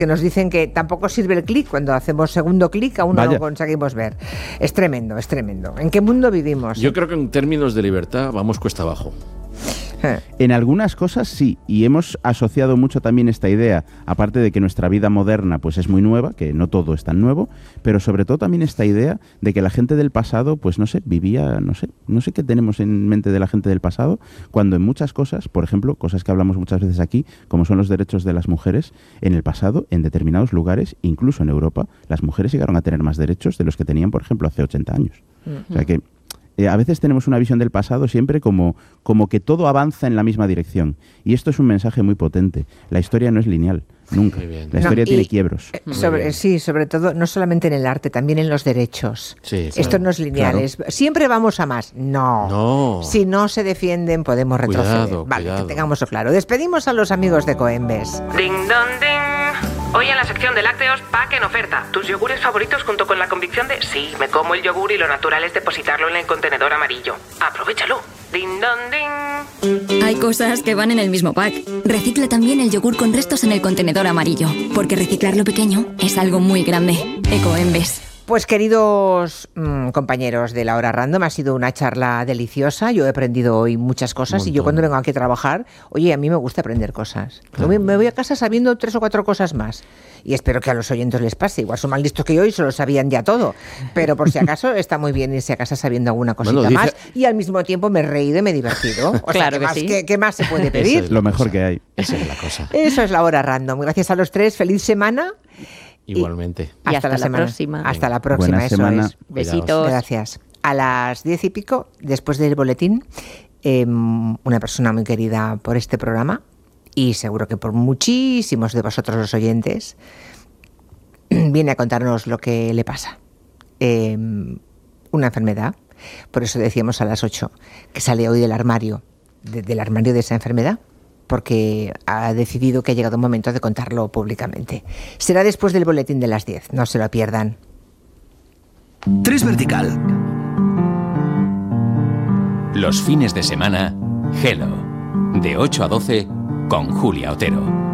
que nos dicen que tampoco sirve el clic. Cuando hacemos segundo clic aún no lo conseguimos ver. Es tremendo, es tremendo. ¿En qué mundo vivimos? Yo creo que en términos de libertad vamos cuesta abajo. En algunas cosas sí, y hemos asociado mucho también esta idea, aparte de que nuestra vida moderna pues es muy nueva, que no todo es tan nuevo, pero sobre todo también esta idea de que la gente del pasado, pues no sé, vivía, no sé qué tenemos en mente de la gente del pasado, cuando en muchas cosas, por ejemplo, cosas que hablamos muchas veces aquí, como son los derechos de las mujeres, en el pasado, en determinados lugares, incluso en Europa, las mujeres llegaron a tener más derechos de los que tenían, por ejemplo, hace 80 años. O sea que a veces tenemos una visión del pasado siempre como que todo avanza en la misma dirección. Y esto es un mensaje muy potente. La historia no es lineal, nunca. La historia tiene quiebros. Sobre todo, no solamente en el arte, también en los derechos. Sí, claro, esto no es lineal. Claro. Siempre vamos a más. No. Si no se defienden, podemos retroceder. Cuidado. Que tengámoslo claro. Despedimos a los amigos de Coembes. Ding dong ding. Hoy en la sección de lácteos, pack en oferta. Tus yogures favoritos junto con la convicción de sí, me como el yogur y lo natural es depositarlo en el contenedor amarillo. Aprovéchalo. Ding dong ding. Hay cosas que van en el mismo pack. Recicla también el yogur con restos en el contenedor amarillo, porque reciclar lo pequeño es algo muy grande. Ecoembes. Pues queridos compañeros de La Hora Random, ha sido una charla deliciosa. Yo he aprendido hoy muchas cosas y yo cuando vengo aquí a trabajar, a mí me gusta aprender cosas. Claro. Me voy a casa sabiendo 3 o 4 cosas más y espero que a los oyentes les pase. Igual son más listos que yo y se lo sabían ya todo, pero por si acaso está muy bien irse a casa sabiendo alguna cosita más y al mismo tiempo me he reído y me he divertido. Claro que sí. ¿Qué más se puede pedir? Es lo mejor que hay. Esa es la cosa. Eso es La Hora Random. Gracias a los 3. Feliz semana. Igualmente. Y hasta la próxima. Hasta la próxima, Buena eso semana. es. Besitos. Gracias. A las 10 y pico, después del boletín, una persona muy querida por este programa y seguro que por muchísimos de vosotros los oyentes, viene a contarnos lo que le pasa. Una enfermedad, por eso decíamos a las 8, que sale hoy del armario de esa enfermedad, porque ha decidido que ha llegado el momento de contarlo públicamente. Será después del boletín de las 10, no se lo pierdan. 3 Vertical. Los fines de semana, Hello, de 8 a 12, con Julia Otero.